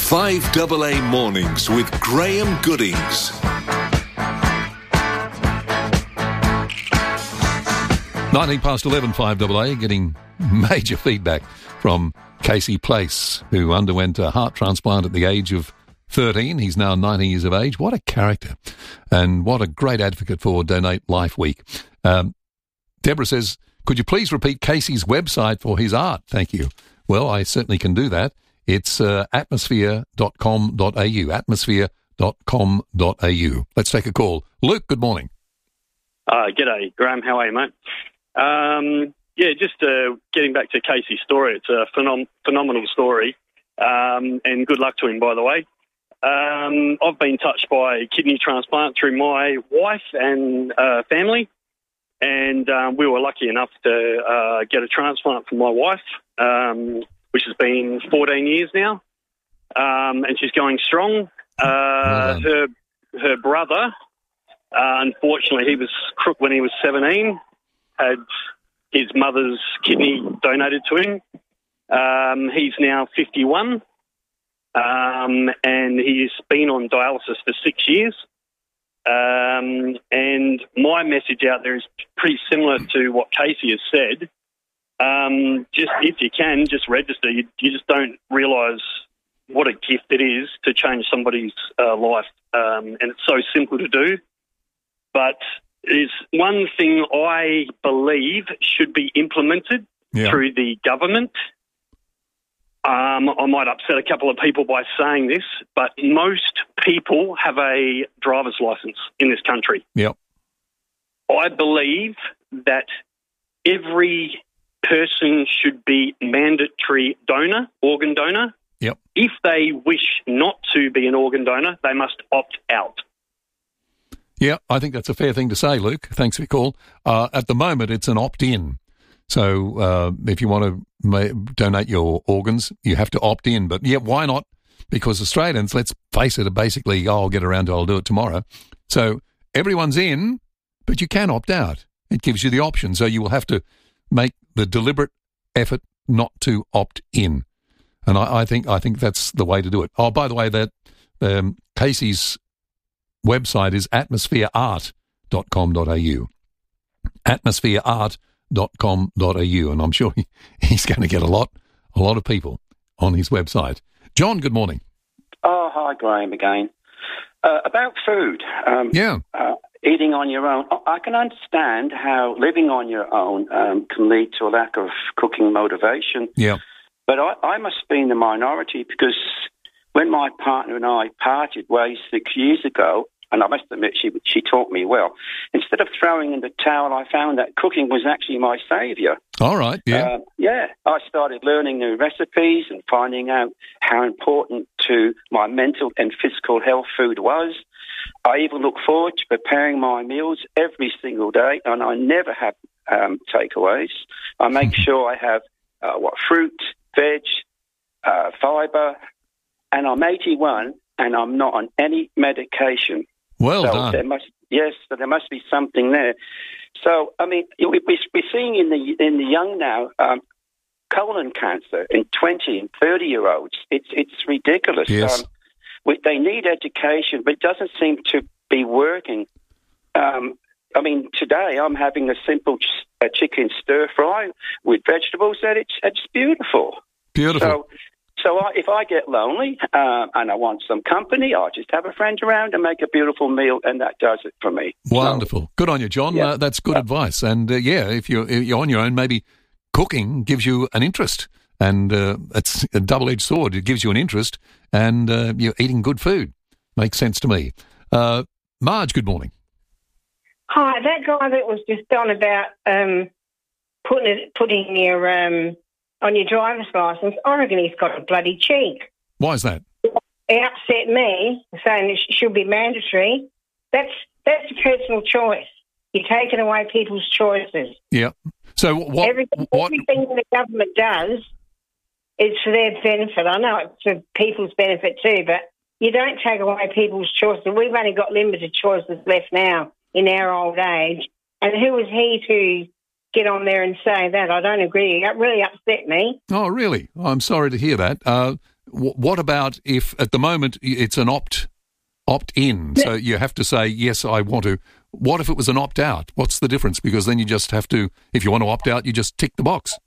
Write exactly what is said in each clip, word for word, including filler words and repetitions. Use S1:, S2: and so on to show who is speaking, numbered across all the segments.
S1: five A A Mornings with Graham Goodings.
S2: nineteen past eleven, five A A, getting major feedback from Casey Place, who underwent a heart transplant at the age of thirteen. He's now ninety years of age. What a character, and what a great advocate for Donate Life Week. Um, Deborah says, could you please repeat Casey's website for his art? Thank you. Well, I certainly can do that. It's uh, atmosphere dot com dot a u, atmosphere dot com dot a u. Let's take a call. Luke, good morning.
S3: Uh, g'day, Graham. How are you, mate? Um, yeah, just uh, getting back to Casey's story. It's a phenom- phenomenal story, um, and good luck to him, by the way. Um, I've been touched by kidney transplant through my wife and uh, family, and um, we were lucky enough to uh, get a transplant for my wife, um, which has been fourteen years now, um, and she's going strong. Uh, her her brother, uh, unfortunately, he was crook when he was seventeen, had his mother's kidney donated to him. Um, he's now fifty-one, um, and he's been on dialysis for six years. Um, and my message out there is pretty similar to what Casey has said. Um, just if you can, just register. You, you just don't realise what a gift it is to change somebody's uh, life, um, and it's so simple to do. But there's one thing I believe should be implemented yeah. through the government. Um, I might upset a couple of people by saying this, but most people have a driver's license in this country.
S2: Yep.
S3: I believe that every person should be mandatory donor, organ donor.
S2: Yep.
S3: If they wish not to be an organ donor, they must opt out.
S2: Yeah, I think that's a fair thing to say, Luke. Thanks for your call. Uh, at the moment, it's an opt-in. So uh, if you want to ma- donate your organs, you have to opt in. But, yeah, why not? Because Australians, let's face it, are basically, oh, I'll get around to it, I'll do it tomorrow. So everyone's in, but you can opt out. It gives you the option. So you will have to make the deliberate effort not to opt in. And I, I think I think that's the way to do it. Oh, by the way, that um, Casey's website is atmosphere art dot com dot a u. atmosphere art dot com dot a u, and I'm sure he, he's going to get a lot, a lot of people on his website. John, good morning.
S4: Oh, hi, Graham again. Uh, about food. Um,
S2: yeah.
S4: Uh, eating on your own. I can understand how living on your own um, can lead to a lack of cooking motivation.
S2: Yeah.
S4: But I, I must be in the minority because when my partner and I parted ways six years ago, and I must admit she she taught me well, instead of throwing in the towel, I found that cooking was actually my saviour.
S2: All right, yeah.
S4: Uh, yeah, I started learning new recipes and finding out how important to my mental and physical health food was. I even look forward to preparing my meals every single day, and I never have um, takeaways. I make sure I have uh, what fruit, veg, uh, fibre, and I'm eighty-one and I'm not on any medication.
S2: Well
S4: so
S2: done.
S4: There must, yes, so there must be something there. So, I mean, we, we're seeing in the in the young now um, colon cancer in twenty and thirty-year-olds. It's it's ridiculous.
S2: Yes.
S4: Um, we, they need education, but it doesn't seem to be working. Um, I mean, today I'm having a simple ch- a chicken stir-fry with vegetables, and it's, it's beautiful.
S2: Beautiful.
S4: So, so I, if I get lonely uh, and I want some company, I'll just have a friend around and make a beautiful meal, and that does it for me.
S2: Wonderful.
S4: So,
S2: good on you, John.
S4: yeah.
S2: Uh, that's good
S4: yeah.
S2: advice. And, uh, yeah, if you're, if you're on your own, maybe cooking gives you an interest. And uh, it's a double-edged sword. It gives you an interest, and uh, you're eating good food. Makes sense to me. Uh, Marge, good morning.
S5: Hi, that guy that was just on about um, putting it, putting your um, on your driver's licence, I reckon he's got a bloody cheek.
S2: Why is that?
S5: It upset me, saying it should be mandatory. That's that's a personal choice. You're taking away people's choices.
S2: Yeah. So what?
S5: Everything,
S2: what,
S5: everything the government does is for their benefit. I know it's for people's benefit too, but you don't take away people's choices. We've only got limited choices left now in our old age. And who is he to get on there and say that? I don't agree. That really upset me.
S2: Oh, really? I'm sorry to hear that. Uh, w- what about if at the moment it's an opt opt in, so you have to say yes, I want to. What if it was an opt out? What's the difference? Because then you just have to, if you want to opt out, you just tick the box.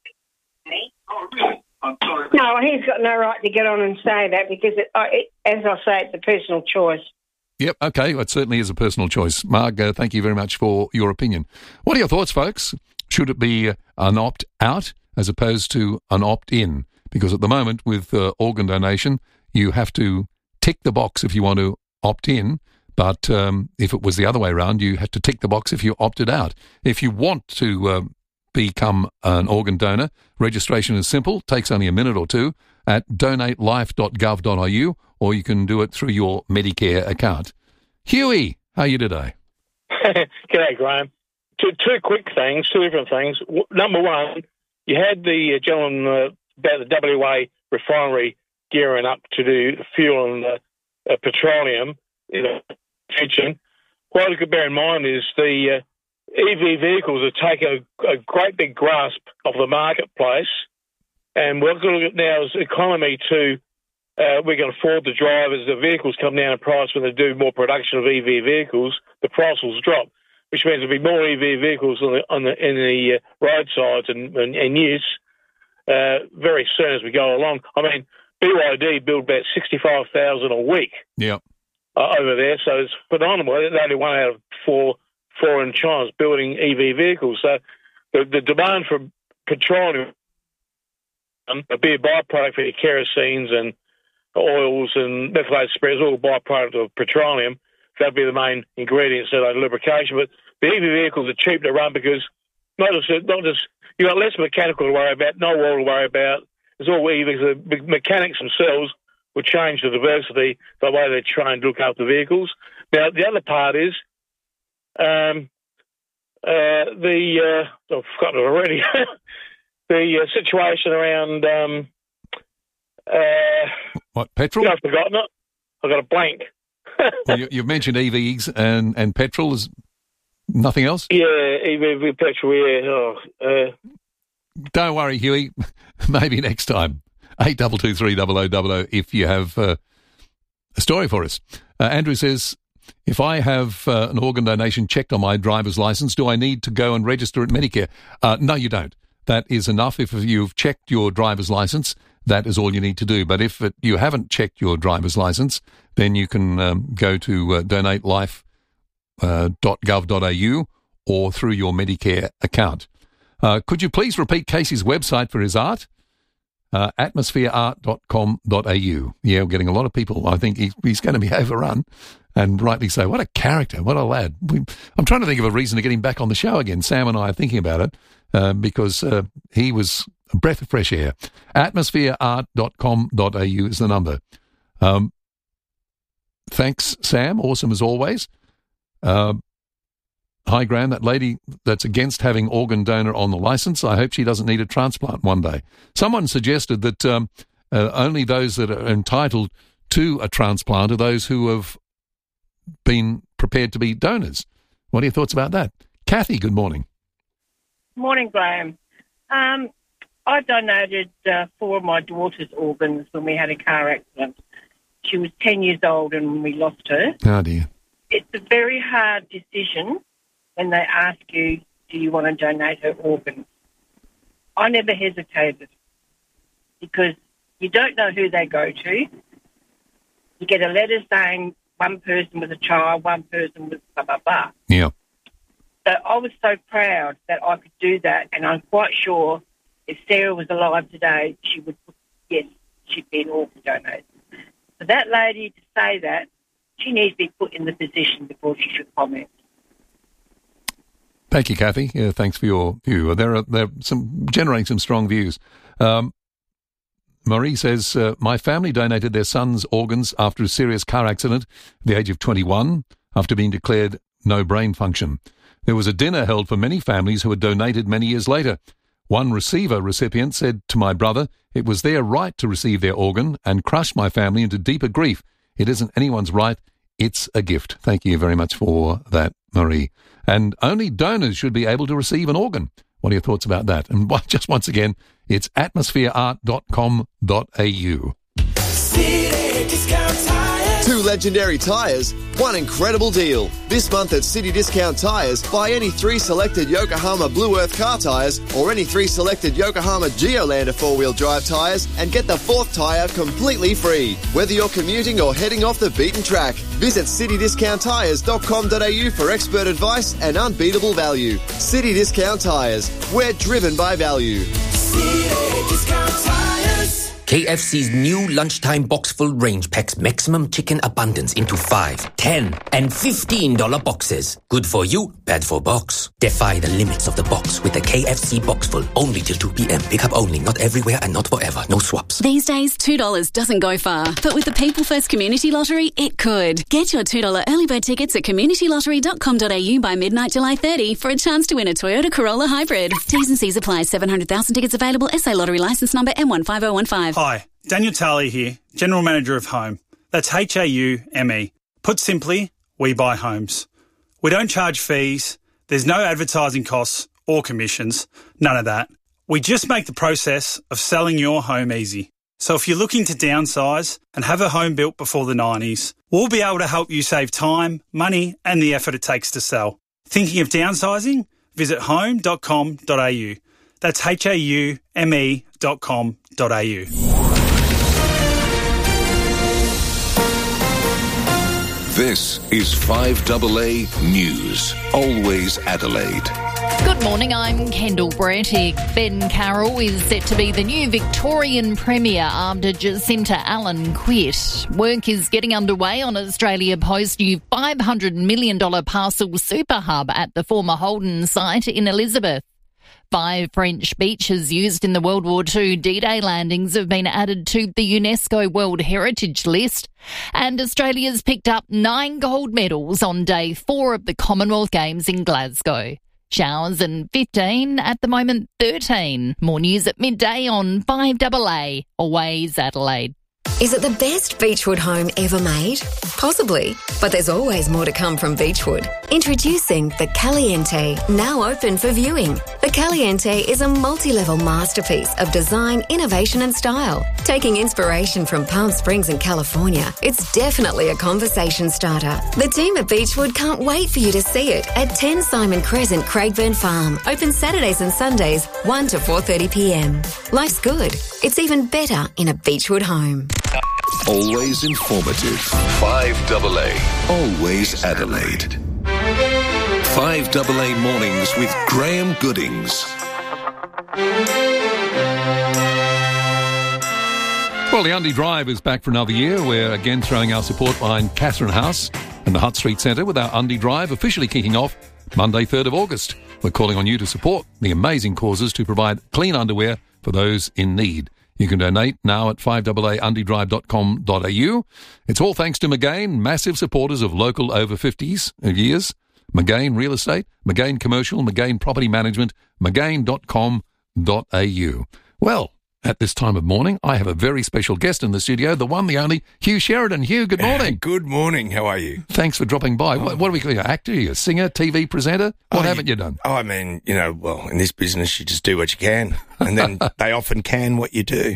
S5: No, he's got no right to get on and say that because, it, it, as I say, it's a personal choice.
S2: Yep, okay, it certainly is a personal choice. Marg, uh, thank you very much for your opinion. What are your thoughts, folks? Should it be an opt-out as opposed to an opt-in? Because at the moment, with uh, organ donation, you have to tick the box if you want to opt in, but um, if it was the other way around, you have to tick the box if you opted out. If you want to uh, become an organ donor, registration is simple, takes only a minute or two at donate life dot gov dot a u, or you can do it through your Medicare account. Huey, how are you today?
S6: G'day, Graham. Two, two quick things, two different things. W- number one, you had the uh, gentleman uh, about the W A refinery gearing up to do fuel and uh, uh, petroleum in the future. What you could bear in mind is the uh, E V vehicles have taken a, a great big grasp of the marketplace, and we're going to look at now as economy to uh, we can afford the drivers. The vehicles come down in price when they do more production of E V vehicles. The price will drop, which means there'll be more E V vehicles on the, on the in the uh, roadsides and, and, and use uh, very soon as we go along. I mean, B Y D build about sixty-five thousand a week.
S2: Yeah.
S6: Uh, over there, so it's phenomenal. They're only one out of four foreign China's building E V vehicles. So the, the demand for petroleum, um, a be a byproduct for your kerosenes and oils and methylated spirits, all byproduct of petroleum. That'd be the main ingredients of lubrication. But the E V vehicles are cheap to run because not just not just you got less mechanical to worry about, no oil to worry about. It's all E Vs. The mechanics themselves will change the diversity, the way they try and look after vehicles. Now, the other part is um, uh, the, uh, I've forgotten it already, the uh, situation around... Um, uh,
S2: what, petrol?
S6: I've forgotten it. I've got a blank.
S2: Well, you, you've mentioned E Vs and, and petrol. Is nothing else?
S6: Yeah, E V, petrol, yeah. Oh, uh,
S2: Don't worry, Huey. Maybe next time. eight two two three double oh double oh if you have uh, a story for us. Uh, Andrew says, if I have uh, an organ donation checked on my driver's license, do I need to go and register at Medicare? Uh, no, you don't. That is enough. If you've checked your driver's license, that is all you need to do. But if it, you haven't checked your driver's license, then you can um, go to uh, donate life dot gov dot a u or through your Medicare account. Uh, could you please repeat Casey's website for his art? Uh, atmosphere art dot com dot a u. Yeah, we're getting a lot of people. I think he's, he's going to be overrun, and rightly so. What a character. What a lad. We, I'm trying to think of a reason to get him back on the show again. Sam and I are thinking about it uh, because uh, he was a breath of fresh air. atmosphere art dot com dot a u is the number. Um, thanks, Sam. Awesome as always. Uh, Hi, Graham, that lady that's against having organ donor on the licence, I hope she doesn't need a transplant one day. Someone suggested that um, uh, only those that are entitled to a transplant are those who have been prepared to be donors. What are your thoughts about that? Kathy, good morning.
S7: Morning, Graham. Um, I donated uh, four of my daughter's organs when we had a car accident. She was ten years old and we lost her.
S2: Oh, dear.
S7: It's a very hard decision when they ask you, do you want to donate her organs? I never hesitated because you don't know who they go to. You get a letter saying one person was a child, one person was blah, blah, blah.
S2: Yeah.
S7: So I was so proud that I could do that, and I'm quite sure if Sarah was alive today, she would, yes, she'd be an organ donor. For that lady to say that, she needs to be put in the position before she should comment.
S2: Thank you, Kathy. Yeah, thanks for your view. There are there are some generating some strong views. Um, Marie says, uh, my family donated their son's organs after a serious car accident at the age of twenty-one, after being declared no brain function. There was a dinner held for many families who had donated many years later. One receiver recipient said to my brother, it was their right to receive their organ and crushed my family into deeper grief. It isn't anyone's right. It's a gift. Thank you very much for that, Marie. And only donors should be able to receive an organ. What are your thoughts about that? And just once again, it's atmosphere art dot com dot a u.
S8: City Discount Tires.
S9: Two legendary tyres, one incredible deal. This month at City Discount Tyres, buy any three selected Yokohama Blue Earth car tyres or any three selected Yokohama Geolander four-wheel drive tyres and get the fourth tyre completely free. Whether you're commuting or heading off the beaten track, visit city discount tyres dot com dot a u for expert advice and unbeatable value. City Discount Tyres, we're driven by value.
S8: City Discount Tires.
S10: K F C's new lunchtime box full range packs maximum chicken abundance into five, ten, and fifteen dollar boxes. Good for you, bad for box. Defy the limits of the box with the K F C box full. Only till two p.m. Pickup only, not everywhere and not forever. No swaps.
S11: These days, two dollars doesn't go far. But with the People First Community Lottery, it could. Get your two dollar early bird tickets at community lottery dot com dot a u by midnight July thirtieth for a chance to win a Toyota Corolla Hybrid. T's and C's apply. seven hundred thousand tickets available. S A Lottery licence number M one five oh one five.
S12: Hi, Daniel Talley here, General Manager of Home. That's H A U M E. Put simply, we buy homes. We don't charge fees, there's no advertising costs or commissions, none of that. We just make the process of selling your home easy. So if you're looking to downsize and have a home built before the nineties, we'll be able to help you save time, money and the effort it takes to sell. Thinking of downsizing? Visit home dot com dot a u. That's H A U M E dot com dot a u.
S1: This is five A A News. Always Adelaide.
S13: Good morning, I'm Kendall Brettick. Ben Carroll is set to be the new Victorian Premier after Jacinta Allen quit. Work is getting underway on Australia Post's new five hundred million dollars parcel super hub at the former Holden site in Elizabeth. Five French beaches used in the World War Two D-Day landings have been added to the UNESCO World Heritage List, and Australia's picked up nine gold medals on day four of the Commonwealth Games in Glasgow. Showers and fifteen, at the moment thirteen. More news at midday on five A A, Always Adelaide.
S14: Is it the best Beechwood home ever made? Possibly, but there's always more to come from Beechwood. Introducing the Caliente, now open for viewing. The Caliente is a multi-level masterpiece of design, innovation and style. Taking inspiration from Palm Springs in California, it's definitely a conversation starter. The team at Beechwood can't wait for you to see it at ten Simon Crescent, Craigburn Farm. Open Saturdays and Sundays, one to four thirty p.m. Life's good. It's even better in a Beechwood home.
S1: Always informative. five A A. Always Adelaide. five A A Mornings with Graham Goodings.
S2: Well, the Undy Drive is back for another year. We're again throwing our support behind Catherine House and the Hutt Street Centre with our Undy Drive officially kicking off Monday, third of August. We're calling on you to support the amazing causes to provide clean underwear for those in need. You can donate now at five A A undy drive dot com dot a u. It's all thanks to McGain, massive supporters of local over fifties years. McGain Real Estate, McGain Commercial, McGain Property Management, mcgain dot com dot a u. Well, at this time of morning, I have a very special guest in the studio, the one, the only, Hugh Sheridan. Hugh, good morning.
S15: Good morning. How are you?
S2: Thanks for dropping by. Oh. What, what are we calling you? Actor? Are you a singer, T V presenter? What oh, haven't you, you done?
S15: Oh, I mean, you know, well, in this business, you just do what you can. And then they often can what you do.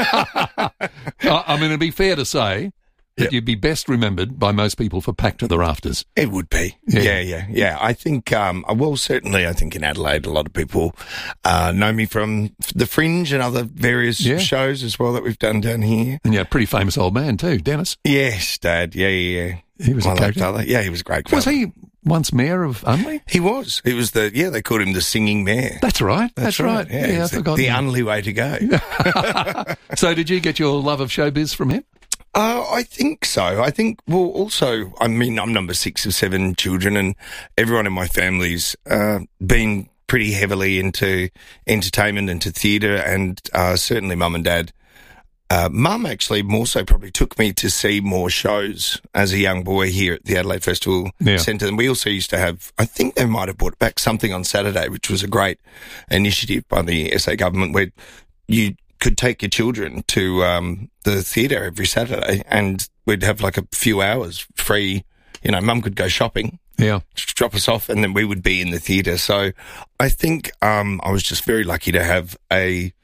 S2: I mean, it'd be fair to say that yep. you'd be best remembered by most people for Packed to the Rafters.
S15: It would be. Yeah, yeah, yeah. yeah. I think, um, well, certainly I think in Adelaide, a lot of people uh, know me from The Fringe and other various yeah. shows as well that we've done down here.
S2: And you're a pretty famous old man too, Dennis.
S15: Yes, Dad. Yeah, yeah, yeah.
S2: He was
S15: My
S2: a character.
S15: Father. Yeah, he was a great.
S2: Was
S15: father.
S2: he once mayor of Unley?
S15: He was. He was the, yeah, they called him the singing mayor.
S2: That's right. That's,
S15: That's
S2: right.
S15: right. Yeah,
S2: yeah I
S15: the,
S2: forgot.
S15: The Unley way to go.
S2: So did you get your love of showbiz from him?
S15: Uh, I think so. I think, well, also, I mean, I'm number six of seven children and everyone in my family's uh, been pretty heavily into entertainment, into theatre, and uh, certainly mum and dad. Uh, mum actually more so probably took me to see more shows as a young boy here at the Adelaide Festival yeah. Centre. And we also used to have, I think they might have brought back something on Saturday, which was a great initiative by the S A government where you could take your children to um, the theatre every Saturday and we'd have like a few hours free. You know, mum could go shopping,
S2: yeah,
S15: drop us off, and then we would be in the theatre. So I think um, I was just very lucky to have a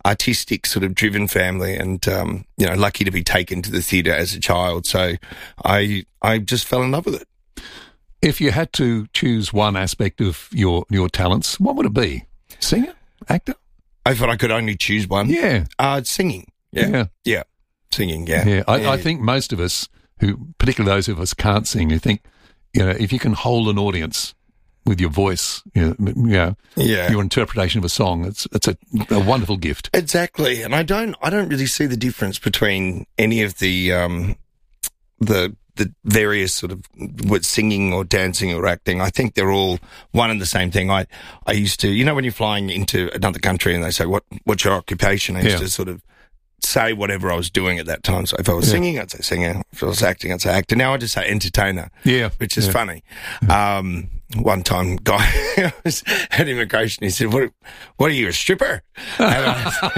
S15: artistic sort of driven family, and um, you know, lucky to be taken to the theatre as a child. So I I just fell in love with it.
S2: If you had to choose one aspect of your your talents, what would it be? Singer, actor?
S15: I thought I could only choose one.
S2: Yeah,
S15: uh, singing. Yeah,
S2: yeah,
S15: yeah. singing. Yeah,
S2: yeah. I,
S15: yeah.
S2: I think most of us, who particularly those of us can't sing, who think, you know, if you can hold an audience with your voice, you know, you know,
S15: yeah.
S2: your interpretation of a song, it's it's a, a wonderful gift.
S15: Exactly, and I don't I don't really see the difference between any of the um the the various sort of what singing or dancing or acting. I think they're all one and the same thing. I I used to, you know, when you're flying into another country and they say what what's your occupation, I used
S2: Yeah.
S15: to sort of say whatever I was doing at that time. So if I was
S2: Yeah.
S15: singing, I'd say singer. If I was acting, I'd say actor. Now I just say entertainer.
S2: Yeah,
S15: which is
S2: yeah.
S15: funny. Um, one time, guy was at immigration. He said, "What? What are you, a stripper?" And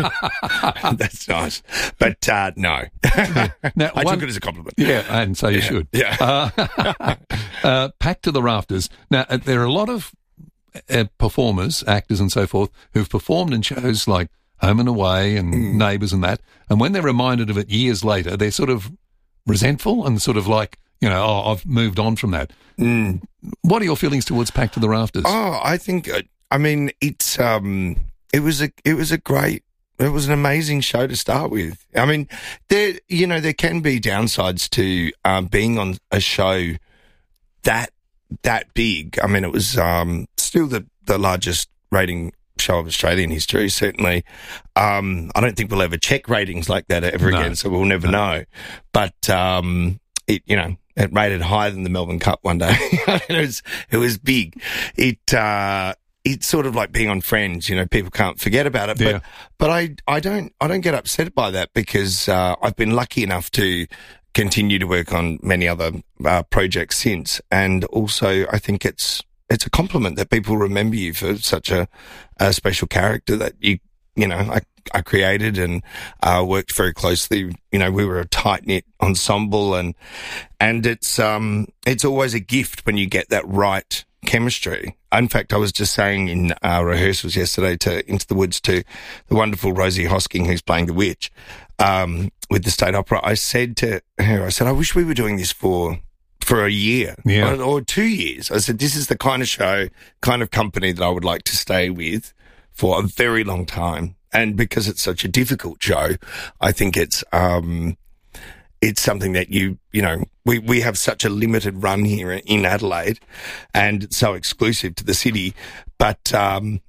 S15: I said, that's nice, but uh, no.
S2: Now,
S15: I
S2: one-
S15: took it as a compliment.
S2: Yeah, and so you
S15: Yeah,
S2: should.
S15: yeah.
S2: Uh, uh, Packed to the Rafters. Now, uh, there are a lot of uh, performers, actors and so forth, who've performed in shows like Home and Away and
S15: Mm.
S2: Neighbours and that, and when they're reminded of it years later, they're sort of resentful and sort of like, you know, oh, I've moved on from that.
S15: Mm.
S2: What are your feelings towards Packed to the Rafters?
S15: Oh, I think. uh, I mean, it's um, it was a it was a great. It was an amazing show to start with. I mean, there you know there can be downsides to um, being on a show that that big. I mean, it was um, still the the largest rating show of Australian history. Certainly, um, I don't think we'll ever check ratings like that ever
S2: No.
S15: again. So we'll never know. But um, it you know. It rated higher than the Melbourne Cup one day. it was it was big. It uh, it's sort of like being on Friends. You know, people can't forget about it.
S2: Yeah.
S15: But but I I don't I don't get upset by that because uh, I've been lucky enough to continue to work on many other uh, projects since, and also I think it's it's a compliment that people remember you for such a, a special character that you you know I. I created and uh, worked very closely. You know, we were a tight knit ensemble, and and it's um it's always a gift when you get that right chemistry. In fact, I was just saying in our rehearsals yesterday to Into the Woods to the wonderful Rosie Hosking, who's playing the witch um, with the State Opera. I said to her, I said, I wish we were doing this for. for a year
S2: Yeah.
S15: or, or two years. I said, this is the kind of show, kind of company that I would like to stay with for a very long time. And because it's such a difficult show, I think it's, um, it's something that you, you know, we, we have such a limited run here in Adelaide and it's so exclusive to the city, but, um,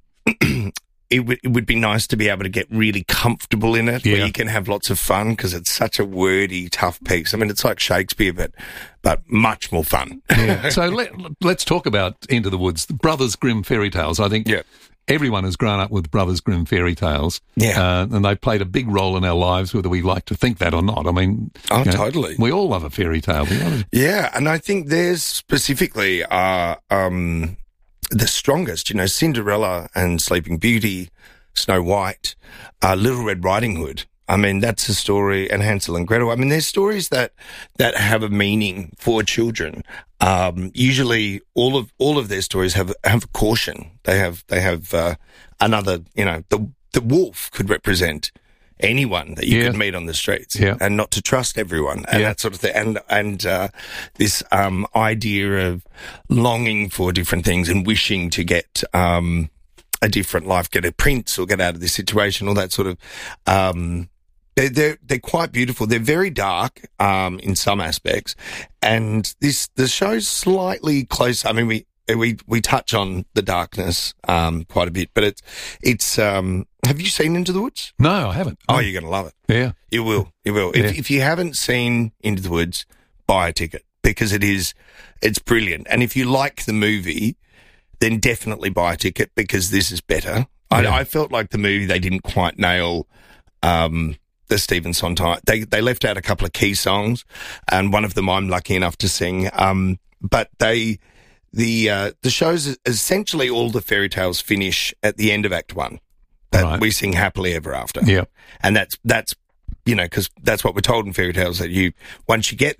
S15: It would, it would be nice to be able to get really comfortable in it,
S2: Yeah.
S15: where you can have lots of fun because it's such a wordy, tough piece. I mean, it's like Shakespeare, but but much more fun.
S2: Yeah. So let, let's talk about Into the Woods, the Brothers Grimm fairy tales. I think
S15: Yeah.
S2: everyone has grown up with Brothers Grimm fairy tales.
S15: Yeah.
S2: Uh, and they played a big role in our lives, whether we like to think that or not. I mean,
S15: Oh,
S2: you know,
S15: totally.
S2: we all love a fairy tale. We love it.
S15: Yeah, and I think theirs specifically are um, the strongest. You know, Cinderella and Sleeping Beauty, Snow White, uh, Little Red Riding Hood. I mean, that's a story, and Hansel and Gretel. I mean, there's stories that, that have a meaning for children. Um, usually all of, all of their stories have, have a caution. They have, they have, uh, another, you know, the, the wolf could represent anyone that you
S2: Yeah.
S15: could meet on the streets
S2: Yeah.
S15: and not to trust everyone and
S2: Yeah.
S15: that sort of thing. And, and, uh, this, um, idea of longing for different things and wishing to get, um, a different life, get a prince or get out of this situation, all that sort of, um, they're, they're, they're quite beautiful. They're very dark, um, in some aspects. And this, the show's slightly close. I mean, we, we, we touch on the darkness, um, quite a bit, but it's, it's, um, have you seen Into the Woods?
S2: No, I haven't.
S15: Oh, you're going to love it.
S2: Yeah.
S15: You will. You will. If,
S2: Yeah.
S15: if you haven't seen Into the Woods, buy a ticket because it is, it's brilliant. And if you like the movie, then definitely buy a ticket because this is better. I,
S2: Yeah.
S15: I felt like the movie, they didn't quite nail, um, the Stephen Sondheim. They, they left out a couple of key songs and one of them I'm lucky enough to sing. Um, but they, the, uh, the show's essentially all the fairy tales finish at the end of Act One. That
S2: Right.
S15: we sing happily ever after.
S2: Yeah.
S15: And that's, that's, you know, because that's what we're told in fairy tales that you, once you get that,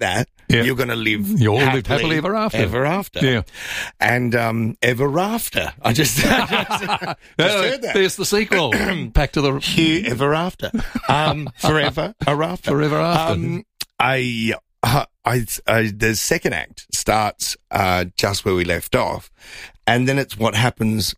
S2: Yeah.
S15: you're going to live
S2: You'll
S15: happily,
S2: live happily ever after.
S15: Ever after.
S2: Yeah.
S15: And um, ever after. I just, I just, just heard that.
S2: There's the sequel. Back to the...
S15: Hugh Ever After. Um, forever or after.
S2: Forever after.
S15: Um, I, uh, I, I, the second act starts uh, just where we left off, and then it's what happens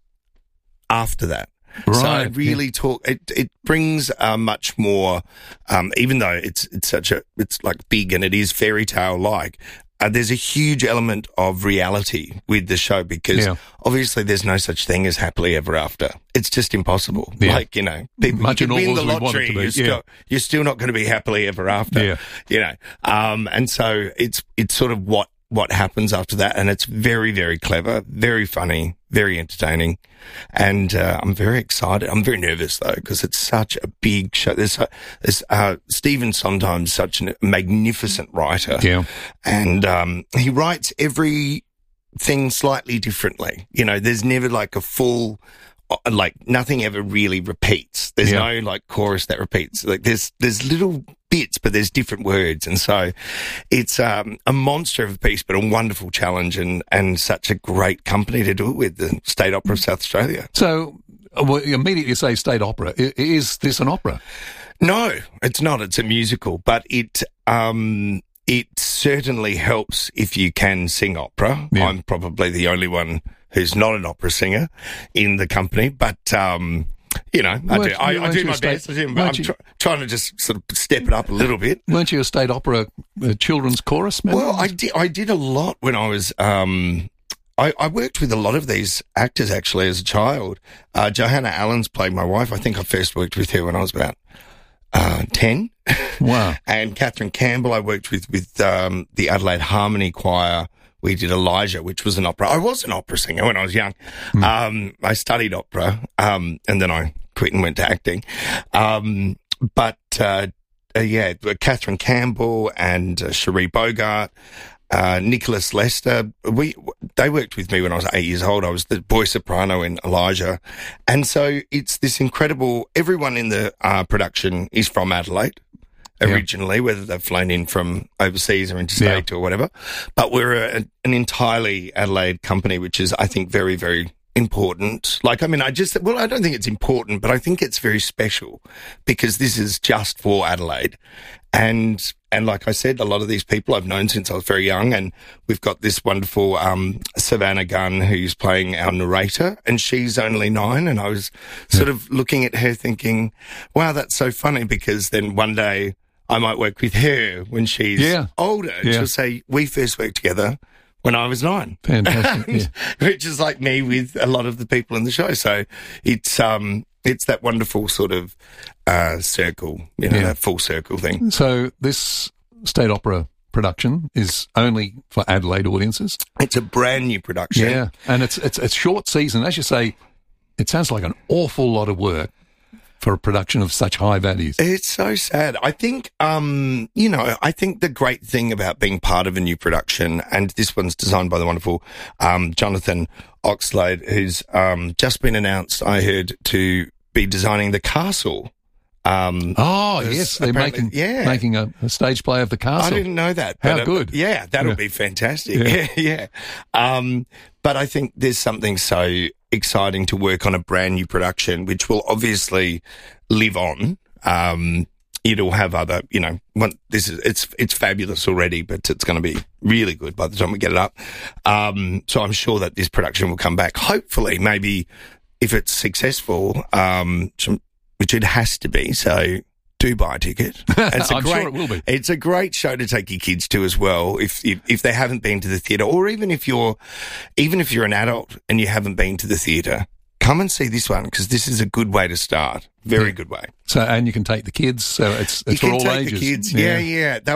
S15: after that.
S2: Right.
S15: So it really yeah. talk. It it brings uh, much more. Um, even though it's it's such a it's like big and it is fairy tale like. Uh, there's a huge element of reality with the show because
S2: yeah.
S15: obviously there's no such thing as happily ever after. It's just impossible.
S2: Yeah.
S15: Like, you know, people
S2: Much
S15: you can win the
S2: we want it
S15: lottery,
S2: to be.
S15: you're,
S2: Yeah.
S15: still, you're still not going to be happily ever after,
S2: Yeah.
S15: you know. Um, and so it's it's sort of what, what happens after that. And it's very, very clever, very funny, very entertaining. And uh, I'm very excited. I'm very nervous, though, because it's such a big show. There's, uh, there's uh, Stephen Sondheim's such a magnificent writer.
S2: Yeah.
S15: And um, he writes everything slightly differently. You know, there's never like a full, like nothing ever really repeats. There's
S2: Yeah.
S15: no like chorus that repeats. Like there's there's little bits, but there's different words. And so it's um, a monster of a piece, but a wonderful challenge and, and such a great company to do it with, the State Opera of South Australia.
S2: So uh, well, you immediately say state opera. I- is this an opera?
S15: No, it's not. It's a musical, but it um, it certainly helps if you can sing opera.
S2: Yeah.
S15: I'm probably the only one who's not an opera singer in the company, but um, you know, I
S2: Weren't
S15: do, I,
S2: you-
S15: I
S2: weren't
S15: do
S2: you
S15: my
S2: a state-
S15: best. I do, but
S2: weren't
S15: I'm
S2: you-
S15: try, trying to just sort of step it up a little bit.
S2: Weren't you a state opera uh, children's chorus member?
S15: Well, I did. I did a lot when I was. Um, I, I worked with a lot of these actors actually as a child. Uh, Johanna Allen's played my wife. I think I first worked with her when I was about uh, ten.
S2: Wow.
S15: And Catherine Campbell, I worked with with um, the Adelaide Harmony Choir. We did Elijah, which was an opera. I was an opera singer when I was young.
S2: Mm.
S15: Um, I studied opera, um, and then I quit and went to acting. Um, but uh, uh, yeah, Catherine Campbell and uh, Cherie Bogart. Uh, Nicholas Lester, we, they worked with me when I was eight years old. I was the boy soprano in Elijah. And so it's this incredible, everyone in the uh, production is from Adelaide originally, yeah. whether they've flown in from overseas or interstate
S2: Yeah.
S15: or whatever. But we're a, an entirely Adelaide company, which is, I think, very, very important. Like, I mean, I just, well, I don't think it's important, but I think it's very special because this is just for Adelaide. And, and like I said, a lot of these people I've known since I was very young, and we've got this wonderful, um, Savannah Gunn who's playing our narrator, and she's only nine. And I was sort of looking at her thinking, wow, that's so funny, because then one day I might work with her when she's
S2: Yeah.
S15: older. And
S2: Yeah.
S15: she'll say, we first worked together when I was nine.
S2: Fantastic.
S15: And-
S2: Yeah.
S15: which is like me with a lot of the people in the show. So it's, um, it's that wonderful sort of, uh, circle, you know,
S2: Yeah.
S15: that full circle thing.
S2: So this state opera production is only for Adelaide audiences?
S15: It's a brand new production.
S2: Yeah. And it's, it's, it's short season. As you say, it sounds like an awful lot of work for a production of such high values.
S15: It's so sad. I think, um, you know, I think the great thing about being part of a new production, and this one's designed by the wonderful um, Jonathan Oxlade, who's um, just been announced, I heard, to be designing the castle. Um,
S2: Oh, yes. They're
S15: apparently-
S2: making,
S15: yeah.
S2: making a, a stage play of the castle.
S15: I didn't know that.
S2: How
S15: but, uh,
S2: good.
S15: yeah, that'll
S2: Yeah.
S15: be fantastic.
S2: Yeah.
S15: Yeah, yeah. Um, but I think there's something so exciting to work on a brand new production, which will obviously live on. Um, it'll have other, you know, one, this is, it's, it's fabulous already, but it's going to be really good by the time we get it up. Um, so I'm sure that this production will come back. Hopefully, maybe if it's successful, um, some, which it has to be. So do buy a ticket. It's a
S2: I'm
S15: great,
S2: sure it will be.
S15: It's a great show to take your kids to as well. If, if, if they haven't been to the theatre, or even if you're, even if you're an adult and you haven't been to the theatre, come and see this one, because this is a good way to start. Very
S2: Yeah.
S15: good way.
S2: So, and you can take the kids. So it's,
S15: You
S2: it's for
S15: can
S2: all
S15: take
S2: ages.
S15: the kids. Yeah, yeah. They'll